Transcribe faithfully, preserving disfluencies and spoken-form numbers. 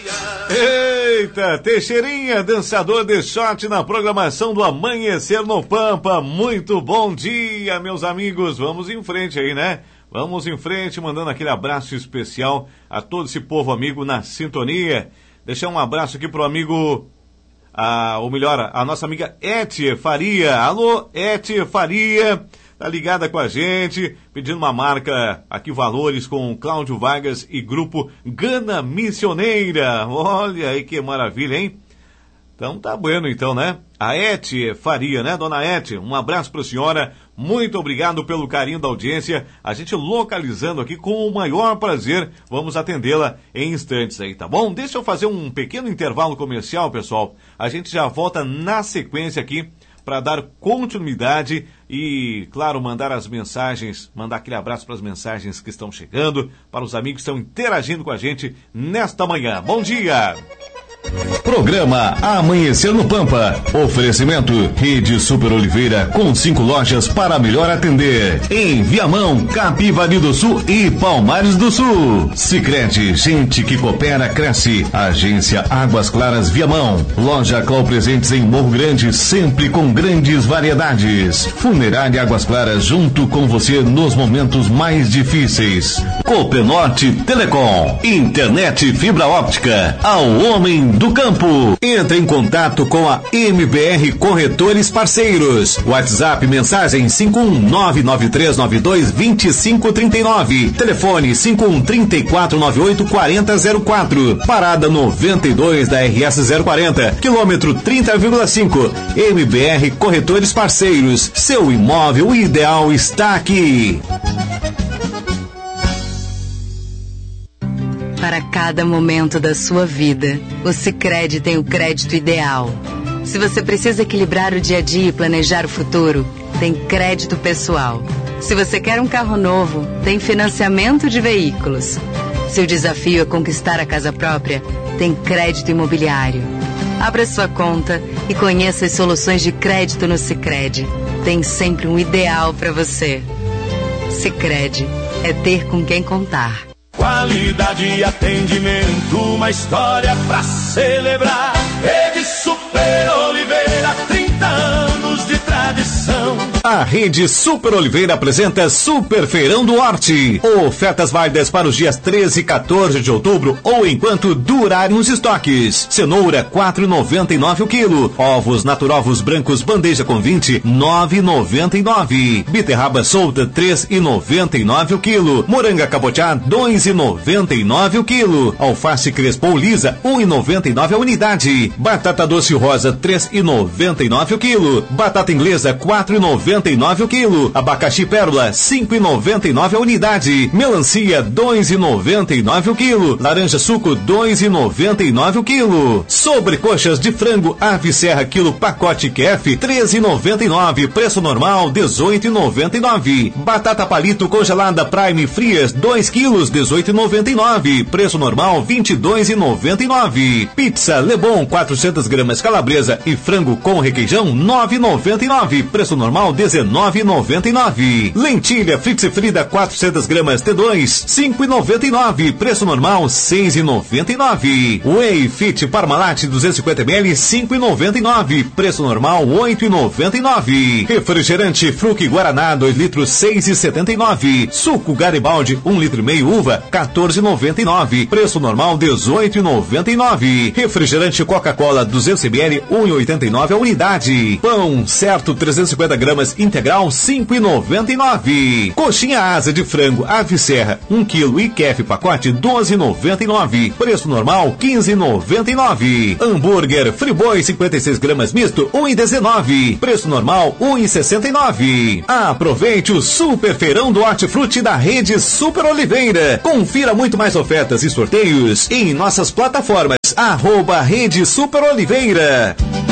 Eita, Teixeirinha, dançador de shot na programação do Amanhecer no Pampa. Muito bom dia, meus amigos. Vamos em frente aí, né? Vamos em frente, mandando aquele abraço especial a todo esse povo amigo na sintonia. Deixar um abraço aqui pro amigo, a, ou melhor, a nossa amiga Eti Faria. Alô, Eti Faria, tá ligada com a gente, pedindo uma marca aqui, valores com Cláudio Vargas e grupo Gana Missioneira. Olha aí que maravilha, hein? Então tá bueno então, né? A Eti Faria, né, dona Eti? Um abraço pra senhora, muito obrigado pelo carinho da audiência. A gente localizando aqui com o maior prazer, vamos atendê-la em instantes aí, tá bom? Deixa eu fazer um pequeno intervalo comercial, pessoal. A gente já volta na sequência aqui para dar continuidade e, claro, mandar as mensagens, mandar aquele abraço para as mensagens que estão chegando, para os amigos que estão interagindo com a gente nesta manhã. Bom dia! Programa Amanhecer no Pampa. Oferecimento Rede Super Oliveira, com cinco lojas para melhor atender. Em Viamão, Capivari do Sul e Palmares do Sul. Sicredi, gente que coopera, cresce. Agência Águas Claras Viamão. Loja Clau Presentes em Morro Grande, sempre com grandes variedades. Funerária Águas Claras, junto com você nos momentos mais difíceis. Copenorte Telecom. Internet fibra óptica ao homem do campo. Entre em contato com a M B R Corretores Parceiros. WhatsApp mensagem cinco um nove nove três nove dois dois cinco três nove. Telefone cinco um três quatro nove oito quatro zero zero quatro. Parada noventa e dois da R S zero quarenta. Quilômetro trinta vírgula cinco. M B R Corretores Parceiros. Seu imóvel ideal está aqui. Para cada momento da sua vida, o Sicredi tem o crédito ideal. Se você precisa equilibrar o dia a dia e planejar o futuro, tem crédito pessoal. Se você quer um carro novo, tem financiamento de veículos. Se o desafio é conquistar a casa própria, tem crédito imobiliário. Abra sua conta e conheça as soluções de crédito no Sicredi. Tem sempre um ideal para você. Sicredi é ter com quem contar. Qualidade e atendimento, uma história pra celebrar. Rede Super Oliveira, trinta anos de tradição. A Rede Super Oliveira apresenta Super Feirão do Horti. Ofertas válidas para os dias treze e quatorze de outubro ou enquanto durarem os estoques. Cenoura quatro reais e noventa e nove o quilo. Ovos Naturovos brancos bandeja com vinte, nove reais e noventa e nove. Beterraba solta três reais e noventa e nove o quilo. Moranga cabotiá dois reais e noventa e nove o quilo. Alface Crespo lisa um real e noventa e nove a unidade. Batata doce rosa três reais e noventa e nove o quilo. Batata inglesa quatro reais e noventa e nove o quilo. Abacaxi pérola cinco reais e noventa e nove a unidade. Melancia dois reais e noventa e nove o quilo. Laranja suco dois reais e noventa e nove o quilo. Sobrecoxas de frango ave serra quilo pacote Q F treze reais e noventa e nove. Preço normal dezoito reais e noventa e nove. Batata palito congelada Prime frias dois quilos dezoito reais e noventa e nove. Preço normal vinte e dois reais e noventa e nove. Pizza Lebon quatrocentas gramas calabresa e frango com requeijão nove reais e noventa e nove. Preço normal dezenove reais e noventa e nove. Lentilha Fritz Frida quatrocentas gramas T dois cinco reais e noventa e nove. Preço normal seis reais e noventa e nove. Whey Fit Parmalat duzentos e cinquenta mililitros cinco reais e noventa e nove. Preço normal oito reais e noventa e nove. Refrigerante Fruc Guaraná dois litros seis reais e setenta e nove. Suco Garibaldi um litro e meio uva quatorze reais e noventa e nove. Preço normal dezoito reais e noventa e nove. Refrigerante Coca-Cola duzentos mililitros um real e oitenta e nove a unidade. Pão Certo trezentos e cinquenta gramas integral cinco reais e noventa e nove. Coxinha asa de frango ave serra um quilo e Q F pacote doze reais e noventa e nove. Preço normal quinze reais e noventa e nove. Hambúrguer Friboi cinquenta e seis gramas misto um real e dezenove. Preço normal um real e sessenta e nove. Aproveite o Super Feirão do Hortifruti da Rede Super Oliveira. Confira muito mais ofertas e sorteios em nossas plataformas arroba Rede Super Oliveira.